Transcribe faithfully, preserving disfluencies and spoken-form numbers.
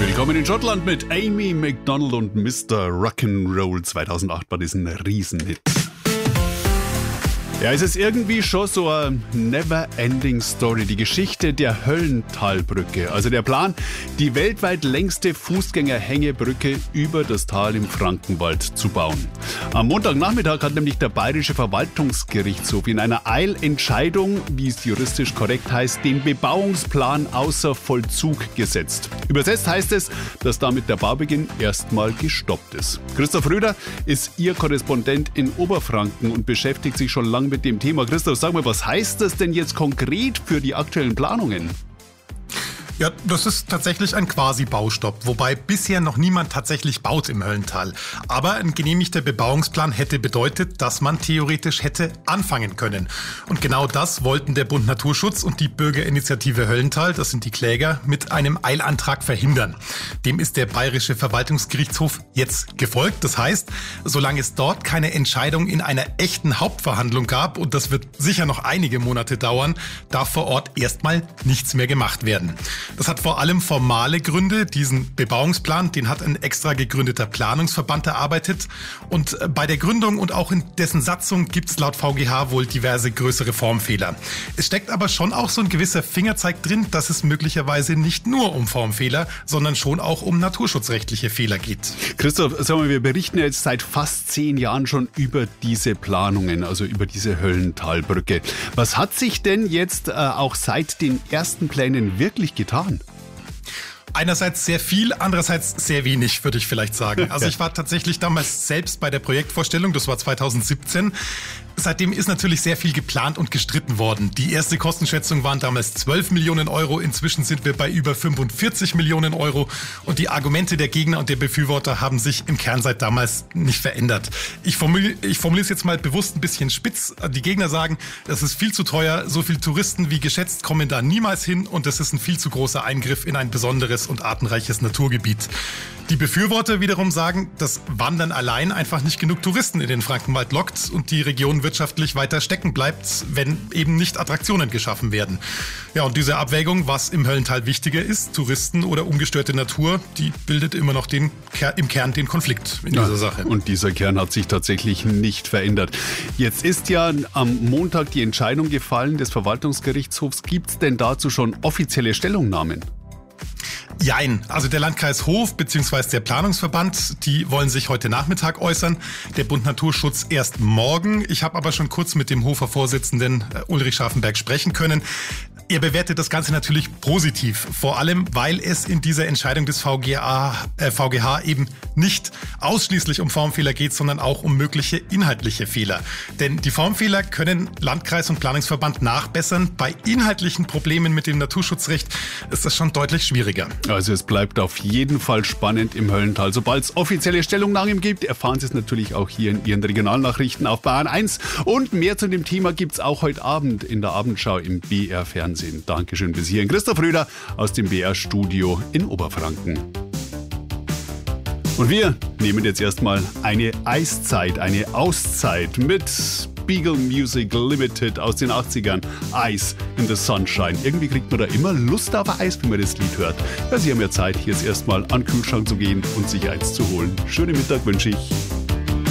Willkommen in Schottland mit Amy Macdonald und Mister Rock'n'Roll. zweitausendacht war das ein Riesenhit. Ja, es ist irgendwie schon so eine never-ending Story, die Geschichte der Höllentalbrücke. Also der Plan, die weltweit längste Fußgängerhängebrücke über das Tal im Frankenwald zu bauen. Am Montagnachmittag hat nämlich der Bayerische Verwaltungsgerichtshof in einer Eilentscheidung, wie es juristisch korrekt heißt, den Bebauungsplan außer Vollzug gesetzt. Übersetzt heißt es, dass damit der Baubeginn erstmal gestoppt ist. Christoph Röder ist Ihr Korrespondent in Oberfranken und beschäftigt sich schon lange mit dem Thema. Christoph, sag mal, was heißt das denn jetzt konkret für die aktuellen Planungen? Ja, das ist tatsächlich ein Quasi-Baustopp, wobei bisher noch niemand tatsächlich baut im Höllental. Aber ein genehmigter Bebauungsplan hätte bedeutet, dass man theoretisch hätte anfangen können. Und genau das wollten der Bund Naturschutz und die Bürgerinitiative Höllental, das sind die Kläger, mit einem Eilantrag verhindern. Dem ist der Bayerische Verwaltungsgerichtshof jetzt gefolgt. Das heißt, solange es dort keine Entscheidung in einer echten Hauptverhandlung gab, und das wird sicher noch einige Monate dauern, darf vor Ort erstmal nichts mehr gemacht werden. Das hat vor allem formale Gründe. Diesen Bebauungsplan, den hat ein extra gegründeter Planungsverband erarbeitet. Und bei der Gründung und auch in dessen Satzung gibt es laut V G H wohl diverse größere Formfehler. Es steckt aber schon auch so ein gewisser Fingerzeig drin, dass es möglicherweise nicht nur um Formfehler, sondern schon auch um naturschutzrechtliche Fehler geht. Christoph, sag mal, wir berichten ja jetzt seit fast zehn Jahren schon über diese Planungen, also über diese Höllentalbrücke. Was hat sich denn jetzt äh, auch seit den ersten Plänen wirklich getan? Einerseits sehr viel, andererseits sehr wenig, würde ich vielleicht sagen. Also ich war tatsächlich damals selbst bei der Projektvorstellung, das war zweitausendsiebzehn. Seitdem ist natürlich sehr viel geplant und gestritten worden. Die erste Kostenschätzung waren damals zwölf Millionen Euro. Inzwischen sind wir bei über fünfundvierzig Millionen Euro. Und die Argumente der Gegner und der Befürworter haben sich im Kern seit damals nicht verändert. Ich formuliere ich formuliere es jetzt mal bewusst ein bisschen spitz. Die Gegner sagen, das ist viel zu teuer. So viele Touristen wie geschätzt kommen da niemals hin. Und das ist ein viel zu großer Eingriff in ein besonderes und artenreiches Naturgebiet. Die Befürworter wiederum sagen, dass Wandern allein einfach nicht genug Touristen in den Frankenwald lockt und die Region wirtschaftlich weiter stecken bleibt, wenn eben nicht Attraktionen geschaffen werden. Ja, und diese Abwägung, was im Höllental wichtiger ist, Touristen oder ungestörte Natur, die bildet immer noch den, im Kern den Konflikt in dieser ja, Sache. Und dieser Kern hat sich tatsächlich nicht verändert. Jetzt ist ja am Montag die Entscheidung gefallen des Verwaltungsgerichtshofs. Gibt es denn dazu schon offizielle Stellungnahmen? Jein. Also der Landkreis Hof bzw. der Planungsverband, die wollen sich heute Nachmittag äußern. Der Bund Naturschutz erst morgen. Ich habe aber schon kurz mit dem Hofer Vorsitzenden Ulrich Scharfenberg sprechen können. Er bewertet das Ganze natürlich positiv, vor allem, weil es in dieser Entscheidung des V G A, äh, V G H eben nicht ausschließlich um Formfehler geht, sondern auch um mögliche inhaltliche Fehler. Denn die Formfehler können Landkreis und Planungsverband nachbessern. Bei inhaltlichen Problemen mit dem Naturschutzrecht ist das schon deutlich schwieriger. Also es bleibt auf jeden Fall spannend im Höllental. Sobald es offizielle Stellungnahmen gibt, erfahren Sie es natürlich auch hier in Ihren Regionalnachrichten auf Bayern eins. Und mehr zu dem Thema gibt es auch heute Abend in der Abendschau im B R Fernsehen. Dankeschön bis hierhin. Christoph Röder aus dem B R-Studio in Oberfranken. Und wir nehmen jetzt erstmal eine Eiszeit, eine Auszeit mit Beagle Music Limited aus den achtzigern. Ice in the Sunshine. Irgendwie kriegt man da immer Lust auf Eis, wenn man das Lied hört. Ja, Sie haben ja Zeit, jetzt erstmal an den Kühlschrank zu gehen und sich eins zu holen. Schönen Mittag wünsche ich.